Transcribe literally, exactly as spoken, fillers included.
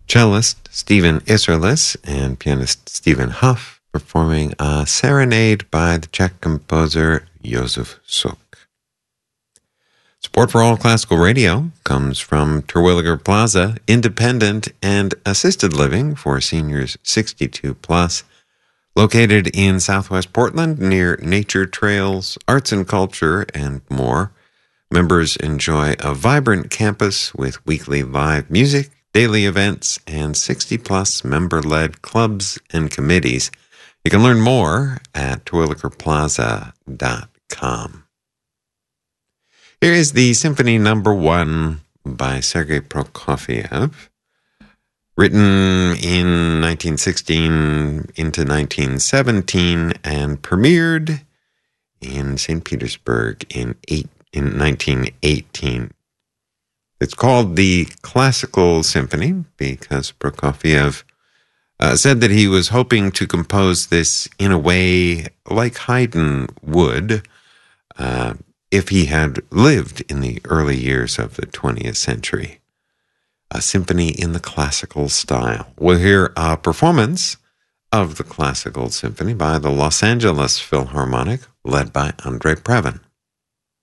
cellist Stephen Isserlis and pianist Stephen Huff performing a serenade by the Czech composer Josef Suk. Support for All Classical Radio comes from Terwilliger Plaza, independent and assisted living for seniors sixty-two plus, located in Southwest Portland near nature trails, arts and culture, and more. Members enjoy a vibrant campus with weekly live music, daily events, and sixty plus member-led clubs and committees. You can learn more at terwilliger plaza dot com. Here is the Symphony Number One by Sergei Prokofiev, written in nineteen sixteen into nineteen seventeen and premiered in Saint Petersburg in, eight, in nineteen eighteen. It's called the Classical Symphony because Prokofiev uh, said that he was hoping to compose this in a way like Haydn would uh, if he had lived in the early years of the twentieth century. A symphony in the classical style. We'll hear a performance of the Classical Symphony by the Los Angeles Philharmonic, led by Andre Previn.